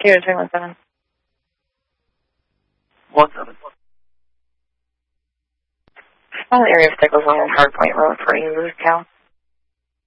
2-317. 17. Small area of Stickles on Hard Point Road for you, Cal.